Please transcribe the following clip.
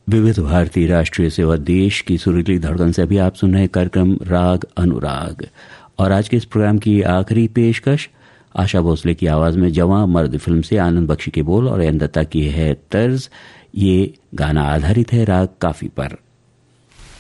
विविध भारती राष्ट्रीय सेवा देश की सुरीली धड़कन से अभी आप सुन रहे कार्यक्रम राग अनुराग। और आज के इस प्रोग्राम की आखिरी पेशकश आशा भोसले की आवाज में जवां मर्द फिल्म से आनंद बख्शी के बोल और एन दत्ता की है तर्ज। ये गाना आधारित है राग काफी पर।